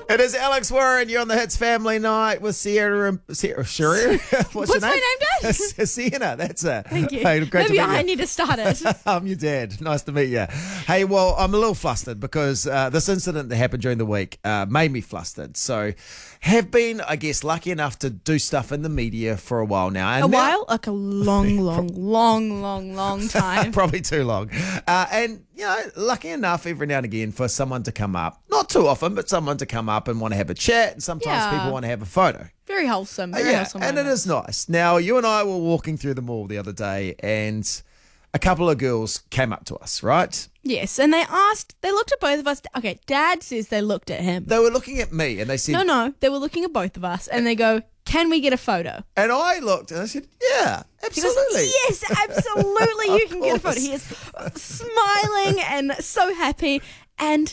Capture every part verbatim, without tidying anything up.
It is Alex Warren. You're on the Hits Family Night with Sierra and Sierra. Sierra? What's, What's your my name? name, Dad? Sienna. That's it. Thank you. Hey, great Maybe to meet I you. need to start it. I'm your dad. Nice to meet you. Hey, well, I'm a little flustered because uh, this incident that happened during the week uh, made me flustered. So, have been, I guess, lucky enough to do stuff in the media for a while now. And A now- while? Like a long, long, long, long, long time. Probably too long. Uh, and, you know, lucky enough every now and again for someone to come up, not too often, but someone to come up and want to have a chat. And sometimes Yeah. people want to have a photo. Very wholesome. Uh, Very yeah, wholesome. and it moment. is nice. Now, you and I were walking through the mall the other day and a couple of girls came up to us, right? Yes, and they asked, they looked at both of us. Okay, Dad says they looked at him. They were looking at me and they said, No, no, they were looking at both of us and they go, can we get a photo? and I looked and I said, yeah, He goes, absolutely. yes, absolutely, you Of can get a photo. course. He is uh, smiling and so happy, and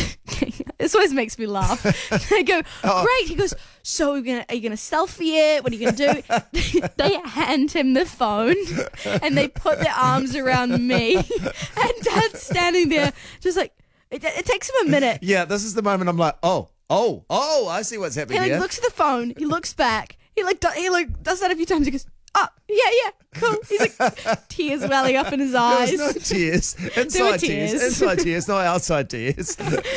this always makes me laugh. They go, Oh. great. He goes, so we're gonna, are you going to selfie it? What are you going to do? They hand him the phone and they put their arms around me, and Dad's standing there just like, it, it takes him a minute. Yeah, this is the moment I'm like, oh, oh, oh, I see what's He happening like here. looks at the phone, he looks back, he like do, he like does that a few times. He goes, oh yeah, yeah, cool. He's like tears welling up in his There eyes. was no tears. Inside tears. tears. Inside tears, not outside tears.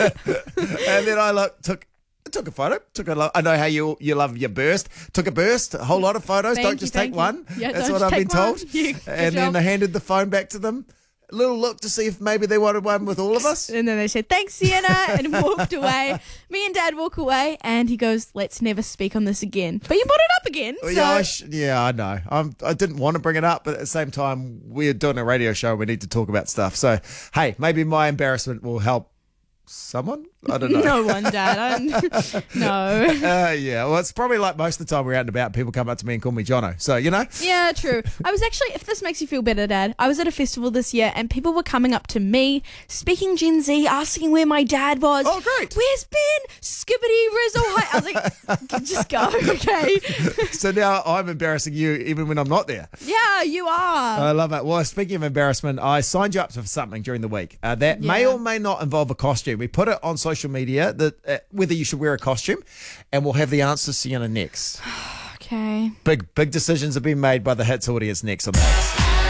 And then I look, took took a photo. Took a lo- I know how you you love your burst. Took a burst, a whole lot of photos. Thank don't you, just thank take you. one. Yeah, That's don't what just I've been take one. told. You- good And then job. I handed the phone back to them. A little look to see if maybe they wanted one with all of us. And then they said, thanks, Sienna, and walked away. Me and Dad walk away, and he goes, let's never speak on this again. But you brought it up again. So Yeah, I sh- yeah, I know. I'm, I didn't want to bring it up, but at the same time, we're doing a radio show. We need to talk about stuff. So, hey, maybe my embarrassment will help someone. I don't know. no one, Dad. I don't, no. Uh, yeah, well, it's probably like most of the time we're out and about, people come up to me and call me Jono. So, you know. Yeah, true. I was actually, if this makes you feel better, Dad, I was at a festival this year and people were coming up to me, speaking Gen Z, asking where my dad was. Oh, great. Where's Ben? Skibbity Rizzle. Hi. I was like, just go, okay? So now I'm embarrassing you even when I'm not there. Yeah, you are. I love it. Well, speaking of embarrassment, I signed you up for something during the week uh, that may Yeah. or may not involve a costume. We put it on social media that uh, whether you should wear a costume, and we'll have the answers, Sienna, next. Okay. Big, big decisions have been made by the Hits audience next on the Hits.